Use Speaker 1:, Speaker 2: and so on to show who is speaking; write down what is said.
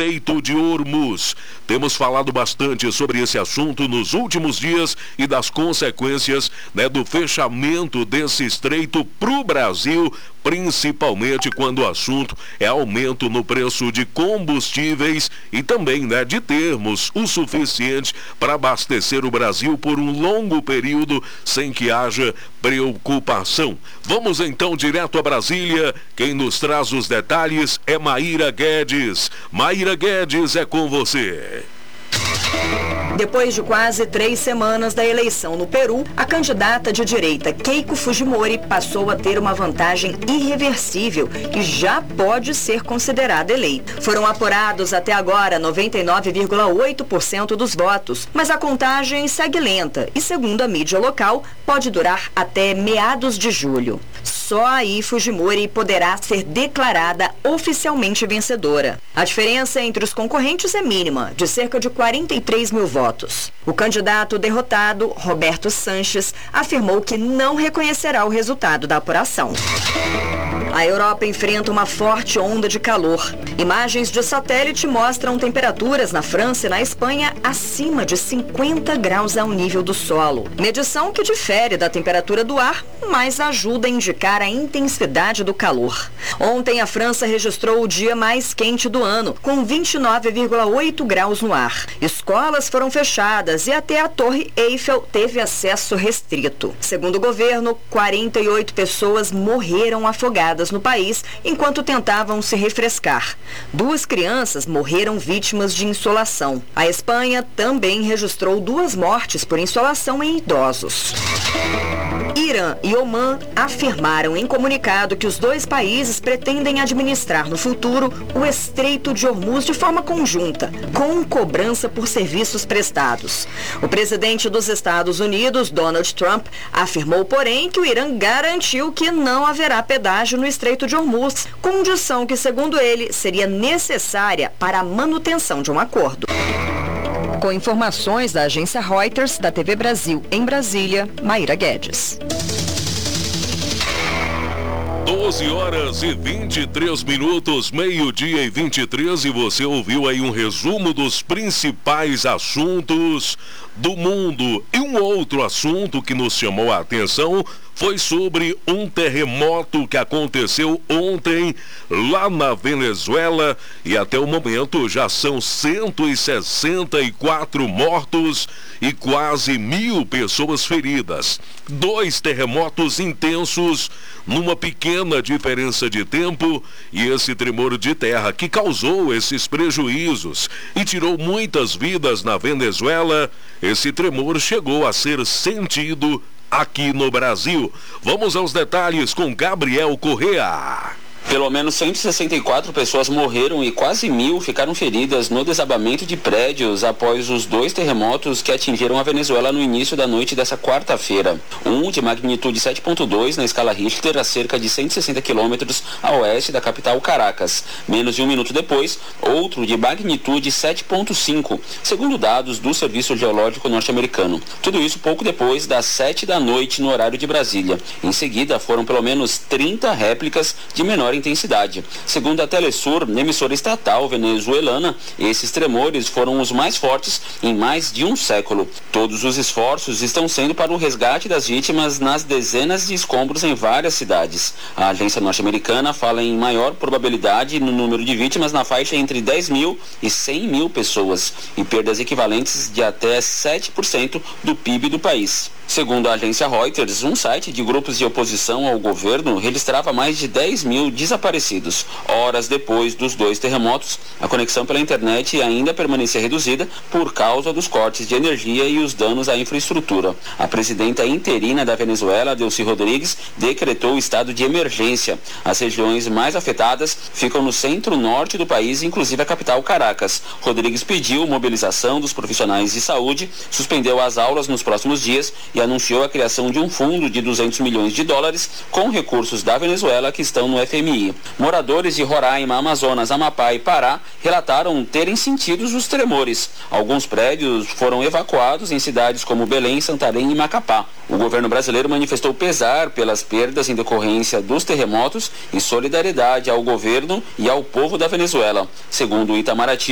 Speaker 1: Estreito de Hormuz. Temos falado bastante sobre esse assunto nos últimos dias e das consequências, do fechamento desse estreito para o Brasil, principalmente quando o assunto é aumento no preço de combustíveis e também, de termos o suficiente para abastecer o Brasil por um longo período sem que haja preocupação. Vamos então direto a Brasília. Quem nos traz os detalhes é Maíra Guedes. Maíra Guedes, é com você.
Speaker 2: Depois de quase 3 semanas da eleição no Peru, a candidata de direita Keiko Fujimori passou a ter uma vantagem irreversível e já pode ser considerada eleita. Foram apurados até agora 99,8% dos votos, mas a contagem segue lenta e, segundo a mídia local, pode durar até meados de julho. Só aí Fujimori poderá ser declarada oficialmente vencedora. A diferença entre os concorrentes é mínima, de cerca de 43 mil votos. O candidato derrotado, Roberto Sanches, afirmou que não reconhecerá o resultado da apuração. A Europa enfrenta uma forte onda de calor. Imagens de satélite mostram temperaturas na França e na Espanha acima de 50 graus ao nível do solo. Medição que difere da temperatura do ar, mas ajuda a indicar a intensidade do calor. Ontem a França registrou o dia mais quente do ano, com 29,8 graus no ar. Escolas foram fechadas e até a Torre Eiffel teve acesso restrito. Segundo o governo, 48 pessoas morreram afogadas no país enquanto tentavam se refrescar. 2 crianças morreram vítimas de insolação. A Espanha também registrou 2 mortes por insolação em idosos. Irã e Omã afirmaram em comunicado que os 2 países pretendem administrar no futuro o Estreito de Hormuz de forma conjunta, com cobrança por serviços prestados. O presidente dos Estados Unidos, Donald Trump, afirmou, porém, que o Irã garantiu que não haverá pedágio no Estreito de Hormuz, condição que, segundo ele, seria necessária para a manutenção de um acordo. Com informações da agência Reuters, da TV Brasil em Brasília, Maíra Guedes.
Speaker 1: 12h23, meio-dia e 23, e você ouviu aí um resumo dos principais assuntos do mundo. E um outro assunto que nos chamou a atenção foi sobre um terremoto que aconteceu ontem lá na Venezuela, e até o momento já são 164 mortos e quase 1.000 pessoas feridas. 2 terremotos intensos numa pequena diferença de tempo, e esse tremor de terra que causou esses prejuízos e tirou muitas vidas na Venezuela, esse tremor chegou a ser sentido aqui no Brasil. Vamos aos detalhes com Gabriel Correa.
Speaker 3: Pelo menos 164 pessoas morreram e quase 1.000 ficaram feridas no desabamento de prédios após os 2 terremotos que atingiram a Venezuela no início da noite dessa quarta-feira. Um de magnitude 7.2 na escala Richter, a cerca de 160 quilômetros a oeste da capital Caracas. Menos de 1 minuto depois, outro de magnitude 7.5, segundo dados do Serviço Geológico norte-americano. Tudo isso pouco depois das 7 da noite no horário de Brasília. Em seguida, foram pelo menos 30 réplicas de menor intensidade. Segundo a Telesur, emissora estatal venezuelana, esses tremores foram os mais fortes em mais de um século. Todos os esforços estão sendo para o resgate das vítimas nas dezenas de escombros em várias cidades. A agência norte-americana fala em maior probabilidade no número de vítimas na faixa entre 10.000 e 100.000 pessoas e perdas equivalentes de até 7% do PIB do país. Segundo a agência Reuters, um site de grupos de oposição ao governo registrava mais de 10.000 desaparecidos. Horas depois dos 2 terremotos, a conexão pela internet ainda permanecia reduzida por causa dos cortes de energia e os danos à infraestrutura. A presidenta interina da Venezuela, Delcy Rodrigues, decretou o estado de emergência. As regiões mais afetadas ficam no centro-norte do país, inclusive a capital Caracas. Rodrigues pediu mobilização dos profissionais de saúde, suspendeu as aulas nos próximos dias e anunciou a criação de um fundo de 200 milhões de dólares com recursos da Venezuela que estão no FMI. Moradores de Roraima, Amazonas, Amapá e Pará relataram terem sentido os tremores. Alguns prédios foram evacuados em cidades como Belém, Santarém e Macapá. O governo brasileiro manifestou pesar pelas perdas em decorrência dos terremotos e solidariedade ao governo e ao povo da Venezuela. Segundo o Itamaraty,